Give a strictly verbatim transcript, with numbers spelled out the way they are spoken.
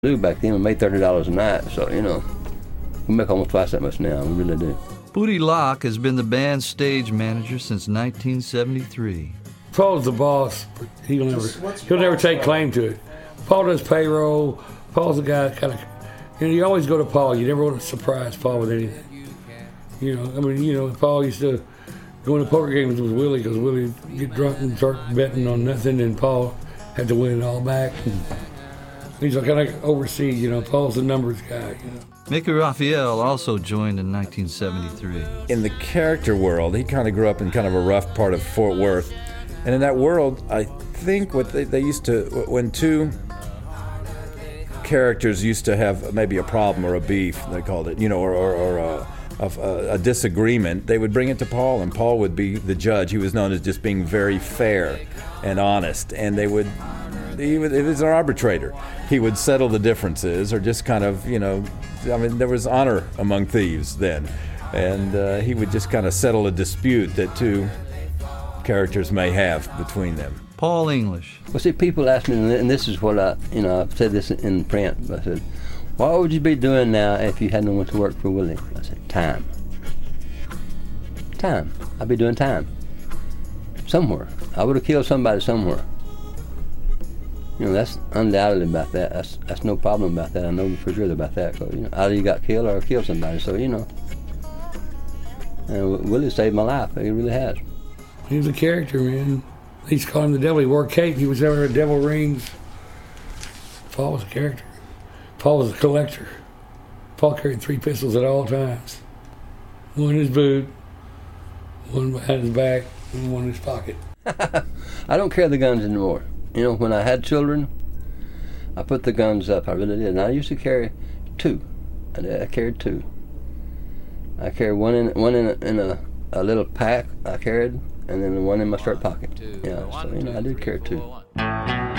Do back then, we made thirty dollars a night, so, you know, we make almost twice that much now, we really do. Booty Locke has been the band's stage manager since nineteen seventy-three. Paul's the boss, but he'll never, he'll never take claim to it. Paul does payroll. Paul's the guy that kind of, you know, you always go to Paul. You never want to surprise Paul with anything. You know, I mean, you know, Paul used to go into poker games with Willie because Willie would get drunk and start betting on nothing, and Paul had to win it all back. He's like, kind of oversee, you know, Paul's the numbers guy, you know. Mickey Raphael also joined in nineteen seventy-three. In the character world, he kind of grew up in kind of a rough part of Fort Worth. And in that world, I think what they, they used to, when two characters used to have maybe a problem or a beef, they called it, you know, or, or, or a, a, a disagreement, they would bring it to Paul, and Paul would be the judge. He was known as just being very fair and honest, and they would, he would, it was an arbitrator. He would settle the differences, or just kind of, you know, I mean, there was honor among thieves then, and uh, he would just kind of settle a dispute that two characters may have between them. Paul English. Well, see, people ask me, and this is what I, you know, I've said this in print, I said, what would you be doing now if you hadn't went to work for Willie? I said, time. Time. I'd be doing time. Somewhere. I would have killed somebody somewhere. You know, that's undoubtedly about that. That's that's no problem about that. I know for sure about that. So, you know, either you got killed or killed somebody. So, you know, and Willie saved my life. He really has. He was a character, man. They used to call him the devil. He wore a cape. He was ever a devil rings. Paul was a character. Paul was a collector. Paul carried three pistols at all times. One in his boot, one behind his back, and one in his pocket. I don't carry the guns anymore. You know, when I had children, I put the guns up. I really did. And I used to carry two. I, I carried two. I carried one in one in a, in a, a little pack I carried, and then one in my shirt pocket. Yeah, so, you know, I did carry two.